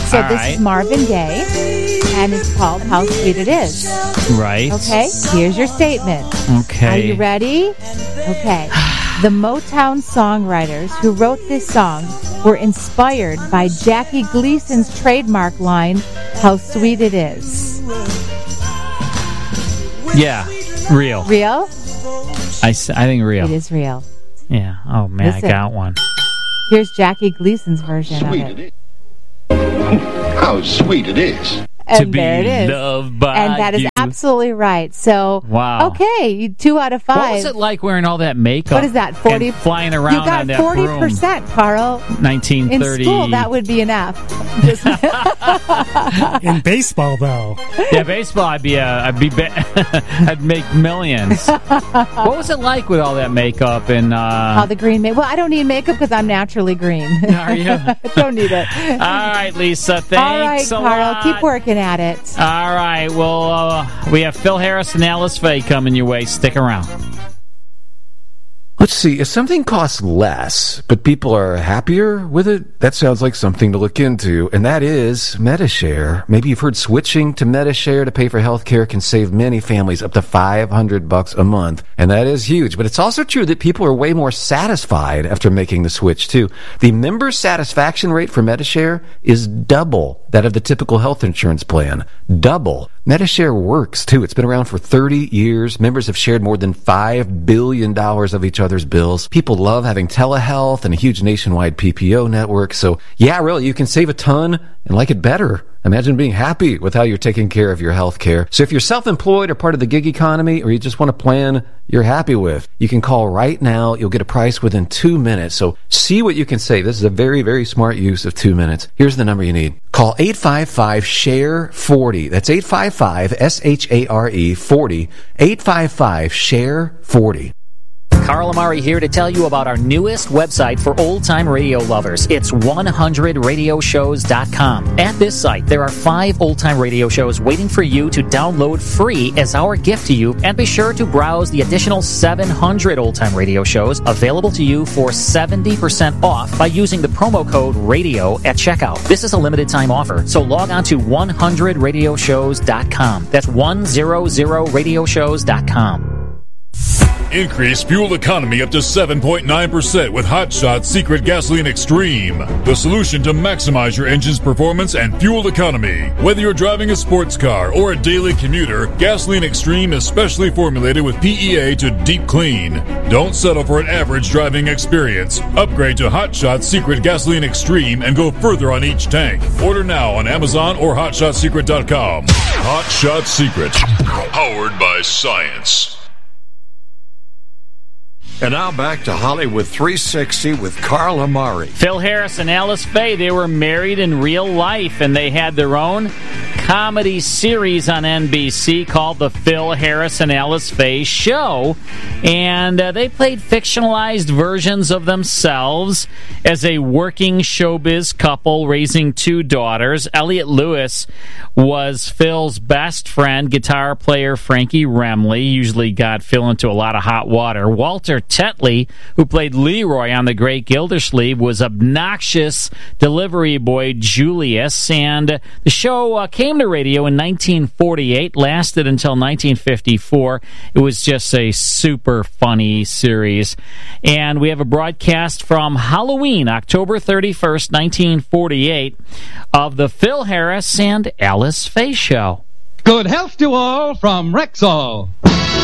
So this is Marvin Gaye, and it's called How Sweet It Is. Right. Okay, here's your statement. Okay. Are you ready? Okay. The Motown songwriters who wrote this song were inspired by Jackie Gleason's trademark line, How Sweet It Is. Yeah, real. Real? I think real. It is real. Yeah. Oh, man, Listen. I got one. Here's Jackie Gleason's version Sweet of it. How sweet it is. And To be there it is. loved by And that is you. absolutely right. So, Wow. okay, 2 out of 5. What was it like wearing all that makeup? What is that, 40? And flying around You got on that 40%, Carl. broom. 1930. In school, that would be enough. Just In baseball, though. Yeah, baseball. I'd make millions. What was it like with all that makeup and? all the green makeup. Well, I don't need makeup because I'm naturally green. Are you? Don't need it. All right, Lisa. Thanks All right, a Carl. lot. Keep working at it. All right. Well, we have Phil Harris and Alice Faye coming your way. Stick around. Let's see, if something costs less, but people are happier with it, that sounds like something to look into, and that is Medi-Share. Maybe you've heard switching to Medi-Share to pay for healthcare can save many families up to $500 a month, and that is huge. But it's also true that people are way more satisfied after making the switch, too. The member satisfaction rate for Medi-Share is double that of the typical health insurance plan. Double. Medi-Share works, too. It's been around for 30 years. Members have shared more than $5 billion of each other's bills. People love having telehealth and a huge nationwide PPO network. So, yeah, really, you can save a ton and like it better. Imagine being happy with how you're taking care of your health care. So if you're self-employed or part of the gig economy, or you just want a plan you're happy with, you can call right now. You'll get a price within 2 minutes. So see what you can save. This is a very, very smart use of 2 minutes. Here's the number you need. Call 855-SHARE-40. That's 855-SHARE 40. 855-SHARE-40. Carl Amari here to tell you about our newest website for old-time radio lovers. It's 100radioshows.com. At this site, there are 5 old-time radio shows waiting for you to download free as our gift to you. And be sure to browse the additional 700 old-time radio shows available to you for 70% off by using the promo code RADIO at checkout. This is a limited-time offer, so log on to 100radioshows.com. That's 100radioshows.com. Increase fuel economy up to 7.9% with Hot Shot Secret Gasoline Extreme. The solution to maximize your engine's performance and fuel economy. Whether you're driving a sports car or a daily commuter, Gasoline Extreme is specially formulated with PEA to deep clean. Don't settle for an average driving experience. Upgrade to Hot Shot Secret Gasoline Extreme and go further on each tank. Order now on Amazon or HotShotSecret.com. Hot Shot Secret. Powered by science. And now back to Hollywood 360 with Carl Amari. Phil Harris and Alice Faye, they were married in real life, and they had their own comedy series on NBC called The Phil Harris and Alice Faye Show. And they played fictionalized versions of themselves as a working showbiz couple raising 2 daughters. Elliot Lewis was Phil's best friend, guitar player Frankie Remley. Usually got Phil into a lot of hot water. Walter Tetley, who played Leroy on The Great Gildersleeve, was obnoxious delivery boy Julius. And the show came to radio in 1948, lasted until 1954. It was just a super funny series. And we have a broadcast from Halloween, October 31st, 1948, of the Phil Harris and Alice Faye Show. Good health to all from Rexall.